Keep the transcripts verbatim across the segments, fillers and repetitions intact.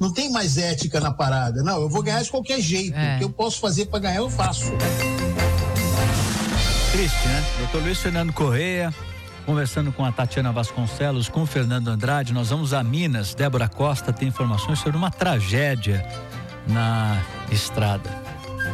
não tem mais ética na parada. Não, eu vou ganhar de qualquer jeito. É. O que eu posso fazer para ganhar, eu faço. Triste, né? doutor Luiz Fernando Correia, conversando com a Tatiana Vasconcelos, com o Fernando Andrade. Nós vamos a Minas. Débora Costa tem informações sobre uma tragédia na estrada.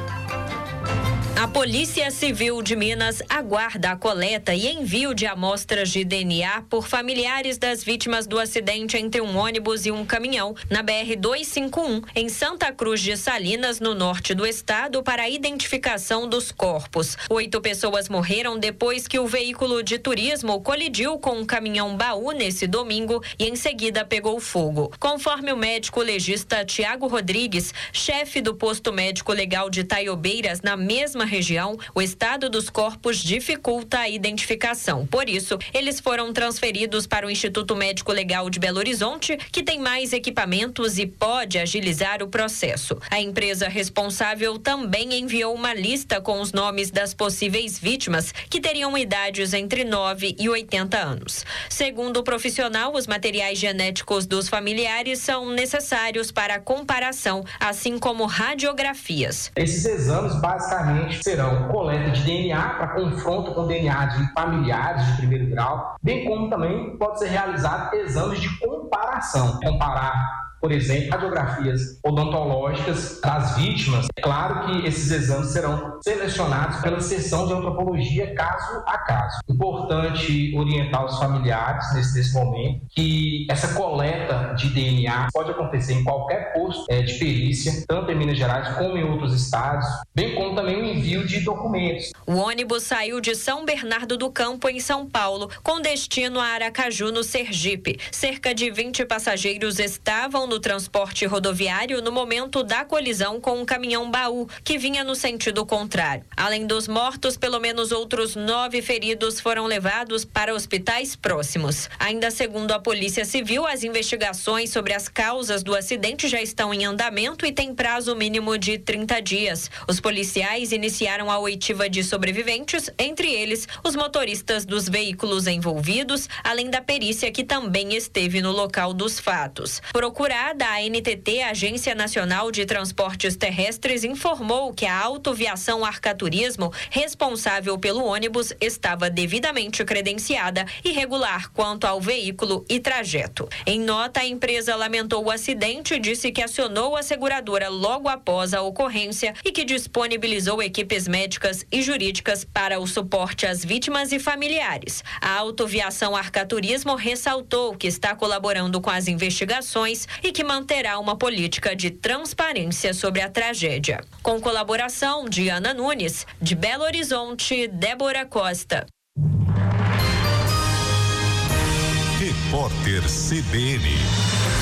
A Polícia Civil de Minas aguarda a coleta e envio de amostras de D N A por familiares das vítimas do acidente entre um ônibus e um caminhão na B R duzentos e cinquenta e um, em Santa Cruz de Salinas, no norte do estado, para a identificação dos corpos. Oito pessoas morreram depois que o veículo de turismo colidiu com um caminhão-baú nesse domingo e em seguida pegou fogo. Conforme o médico legista Tiago Rodrigues, chefe do posto médico legal de Taiobeiras, na mesma região, o estado dos corpos dificulta a identificação. Por isso, eles foram transferidos para o Instituto Médico Legal de Belo Horizonte, que tem mais equipamentos e pode agilizar o processo. A empresa responsável também enviou uma lista com os nomes das possíveis vítimas, que teriam idades entre nove e oitenta anos. Segundo o profissional, os materiais genéticos dos familiares são necessários para a comparação, assim como radiografias. Esses exames, basicamente, serão coleta de D N A para confronto com D N A de familiares de primeiro grau, bem como também pode ser realizado exames de comparação, comparar, por exemplo, radiografias odontológicas das vítimas. É claro que esses exames serão selecionados pela seção de antropologia caso a caso. Importante orientar os familiares nesse, nesse momento que essa coleta de D N A pode acontecer em qualquer posto é, de perícia, tanto em Minas Gerais como em outros estados, bem como também o envio de documentos. O ônibus saiu de São Bernardo do Campo, em São Paulo, com destino a Aracaju, no Sergipe. Cerca de vinte passageiros estavam no transporte rodoviário no momento da colisão com um caminhão-baú que vinha no sentido contrário. Além dos mortos, pelo menos outros nove feridos foram levados para hospitais próximos. Ainda segundo a Polícia Civil, as investigações sobre as causas do acidente já estão em andamento e tem prazo mínimo de trinta dias. Os policiais iniciaram a oitiva de sobreviventes, entre eles os motoristas dos veículos envolvidos, além da perícia que também esteve no local dos fatos. Procurada, a N T T, Agência Nacional de Transportes Terrestres, informou que a Autoviação Arcaturismo, responsável pelo ônibus, estava devidamente credenciada e regular quanto ao veículo e trajeto. Em nota, a empresa lamentou o acidente e disse que acionou a seguradora logo após a ocorrência e que disponibilizou equipes médicas e jurídicas para o suporte às vítimas e familiares. A Autoviação Arcaturismo ressaltou que está colaborando com as investigações e que manterá uma política de transparência sobre a tragédia. Com colaboração de Ana Nunes, de Belo Horizonte, Débora Costa. Repórter C B N.